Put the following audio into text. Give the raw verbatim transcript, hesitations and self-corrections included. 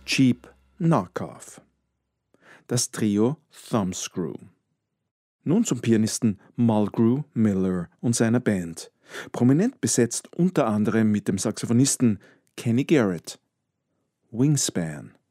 Cheap Knockoff. Das Trio Thumbscrew. Nun zum Pianisten Mulgrew Miller und seiner Band. Prominent besetzt unter anderem mit dem Saxophonisten Kenny Garrett. Wingspan.